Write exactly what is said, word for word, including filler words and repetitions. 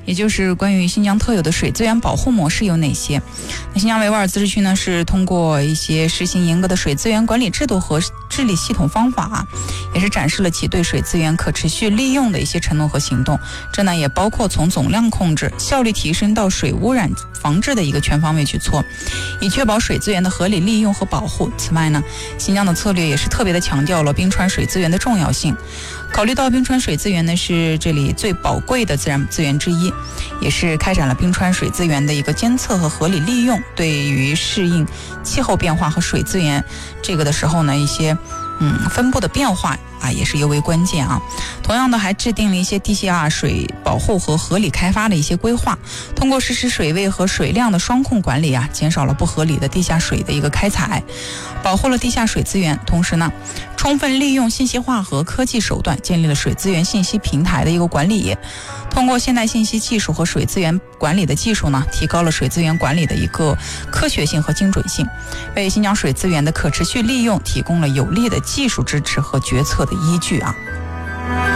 也就是关于新疆特有的水资源保护模式有哪些。那新疆维吾尔自治区呢，是通过一些实行严格的水资源管理制度和治理系统方法啊，也是展示了其对水资源可持续利用的一些承诺和行动。这呢也包括从总量控制、效率提升到水污染防治的一个全方位举措，以确保水资源的合理利用和保护。此外呢，新疆的策略也是特别的强调了冰川水资源的重要性。考虑到冰川水资源呢是这里最宝贵的自然资源之一，也是开展了冰川水资源的一个监测和合理利用，对于适应气候变化和水资源这个的时候呢，一些嗯分布的变化啊也是尤为关键啊。同样的，还制定了一些地下水保护和合理开发的一些规划，通过实施水位和水量的双控管理啊，减少了不合理的地下水的一个开采，保护了地下水资源。同时呢，充分利用信息化和科技手段，建立了水资源信息平台的一个管理。通过现代信息技术和水资源管理的技术呢，提高了水资源管理的一个科学性和精准性，为新疆水资源的可持续利用提供了有力的技术支持和决策的依据啊。